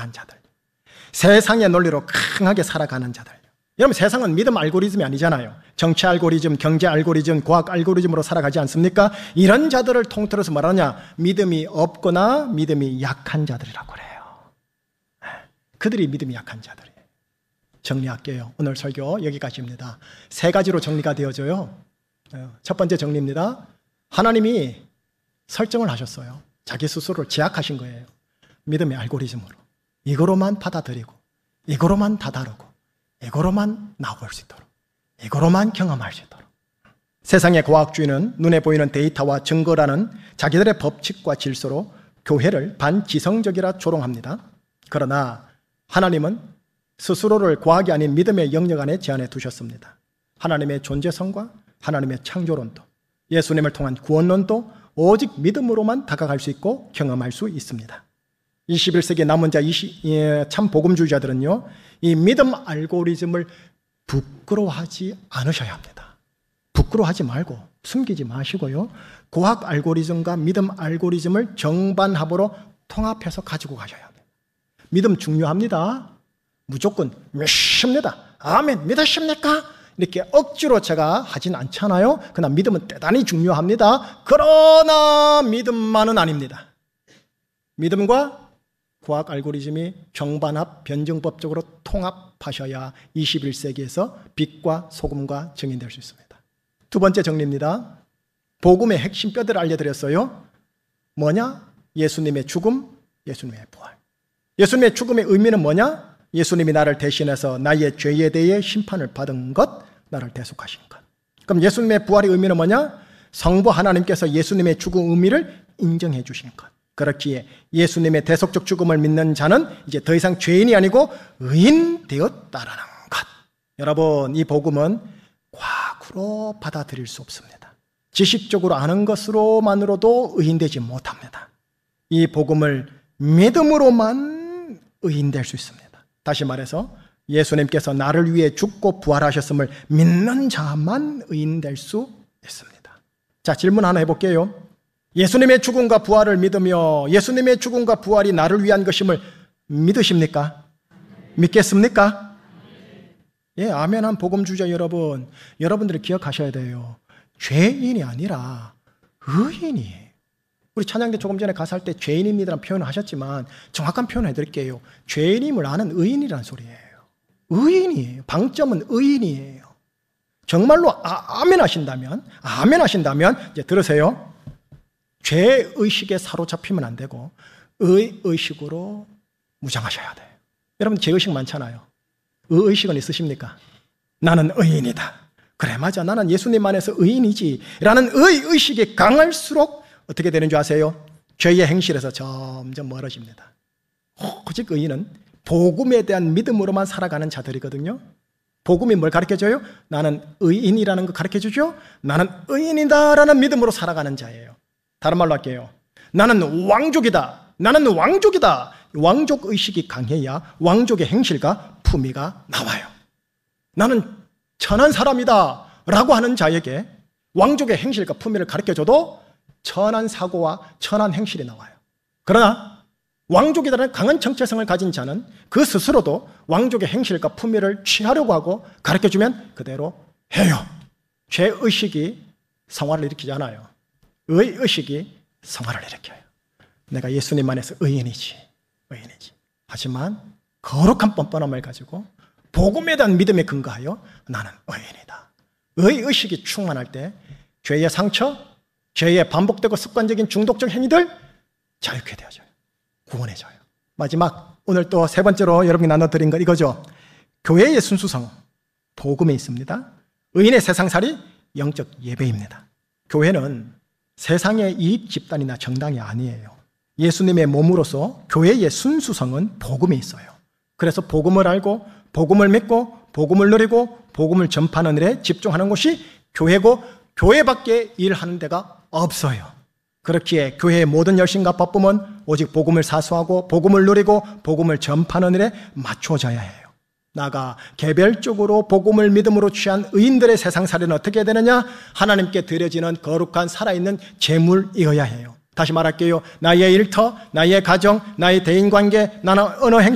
살아가는 자들, 세상의 논리로 강하게 살아가는 자들. 여러분, 세상은 믿음 알고리즘이 아니잖아요. 정치 알고리즘, 경제 알고리즘, 과학 알고리즘으로 살아가지 않습니까? 이런 자들을 통틀어서 말하냐, 믿음이 없거나 믿음이 약한 자들이라고 그래요. 그들이 믿음이 약한 자들이에요. 정리할게요. 오늘 설교 여기까지입니다. 세 가지로 정리가 되어져요. 첫 번째 정리입니다. 하나님이 설정을 하셨어요. 자기 스스로를 제약하신 거예요. 믿음의 알고리즘으로. 이거로만 받아들이고, 이거로만 다다르고, 이거로만 나올 수 있도록, 이거로만 경험할 수 있도록. 세상의 과학주의는 눈에 보이는 데이터와 증거라는 자기들의 법칙과 질서로 교회를 반지성적이라 조롱합니다. 그러나 하나님은 스스로를 과학이 아닌 믿음의 영역 안에 제한해 두셨습니다. 하나님의 존재성과 하나님의 창조론도, 예수님을 통한 구원론도 오직 믿음으로만 다가갈 수 있고 경험할 수 있습니다. 21세기 남은 자 참 복음주의자들은요, 이 믿음 알고리즘을 부끄러워하지 않으셔야 합니다. 부끄러워하지 말고 숨기지 마시고요, 과학 알고리즘과 믿음 알고리즘을 정반합으로 통합해서 가지고 가셔야 합니다. 믿음 중요합니다. 무조건 믿습니다. 아멘, 믿으십니까? 이렇게 억지로 제가 하진 않잖아요. 그러나 믿음은 대단히 중요합니다. 그러나 믿음만은 아닙니다. 믿음과 과학 알고리즘이 정반합, 변증법적으로 통합하셔야 21세기에서 빛과 소금과 증인될 수 있습니다. 두 번째 정리입니다. 복음의 핵심 뼈대를 알려드렸어요. 뭐냐? 예수님의 죽음, 예수님의 부활. 예수님의 죽음의 의미는 뭐냐? 예수님이 나를 대신해서 나의 죄에 대해 심판을 받은 것, 나를 대속하신 것. 그럼 예수님의 부활의 의미는 뭐냐? 성부 하나님께서 예수님의 죽음 의미를 인정해 주신 것. 그렇기에 예수님의 대속적 죽음을 믿는 자는 이제 더 이상 죄인이 아니고 의인 되었다라는 것. 여러분, 이 복음은 과학으로 받아들일 수 없습니다. 지식적으로 아는 것으로만으로도 의인되지 못합니다. 이 복음을 믿음으로만 의인될 수 있습니다. 다시 말해서 예수님께서 나를 위해 죽고 부활하셨음을 믿는 자만 의인될 수 있습니다. 자, 질문 하나 해볼게요. 예수님의 죽음과 부활을 믿으며 예수님의 죽음과 부활이 나를 위한 것임을 믿으십니까? 믿겠습니까? 예, 아멘한 복음주의자 여러분, 여러분들이 기억하셔야 돼요. 죄인이 아니라 의인이에요. 우리 찬양대 조금 전에 가사 할 때 죄인입니다라는 표현을 하셨지만 정확한 표현을 해드릴게요. 죄인임을 아는 의인이라는 소리예요. 의인이에요. 방점은 의인이에요. 정말로 아멘 하신다면 이제 들으세요. 죄의식에 사로잡히면 안 되고 의의식으로 무장하셔야 돼요. 여러분, 죄의식 많잖아요. 의의식은 있으십니까? 나는 의인이다. 그래, 맞아, 나는 예수님 안에서 의인이지 라는 의의식이 강할수록 어떻게 되는 줄 아세요? 죄의 행실에서 점점 멀어집니다. 오직 의인은 복음에 대한 믿음으로만 살아가는 자들이거든요. 복음이 뭘 가르쳐줘요? 나는 의인이라는 거 가르쳐주죠. 나는 의인이다라는 믿음으로 살아가는 자예요. 다른 말로 할게요. 나는 왕족이다. 나는 왕족이다. 왕족 의식이 강해야 왕족의 행실과 품위가 나와요. 나는 천한 사람이다 라고 하는 자에게 왕족의 행실과 품위를 가르쳐줘도 천한 사고와 천한 행실이 나와요. 그러나 왕족이라는 강한 정체성을 가진 자는 그 스스로도 왕족의 행실과 품위를 취하려고 하고 가르쳐주면 그대로 해요. 죄의식이 성화를 일으키지 않아요. 의의식이 성화를 일으켜요. 내가 예수님 안에서 의인이지. 하지만 거룩한 뻔뻔함을 가지고 복음에 대한 믿음에 근거하여 나는 의인이다. 의의식이 충만할 때 죄의 상처, 죄의 반복되고 습관적인 중독적 행위들 자유케 되어져요. 구원해져요. 마지막, 오늘 또 세 번째로 여러분이 나눠드린 것 이거죠. 교회의 순수성, 복음에 있습니다. 의인의 세상살이 영적 예배입니다. 교회는 세상의 이익 집단이나 정당이 아니에요. 예수님의 몸으로서 교회의 순수성은 복음에 있어요. 그래서 복음을 알고 복음을 믿고 복음을 누리고 복음을 전파하는 일에 집중하는 것이 교회고 교회밖에 일하는 데가 없어요. 그렇기에 교회의 모든 열심과 바쁨은 오직 복음을 사수하고 복음을 누리고 복음을 전파하는 일에 맞춰져야 해요. 나아가 개별적으로 복음을 믿음으로 취한 의인들의 세상살이는 어떻게 되느냐? 하나님께 드려지는 거룩한 살아있는 제물이어야 해요. 다시 말할게요. 나의 일터, 나의 가정, 나의 대인관계, 나는 언어 행실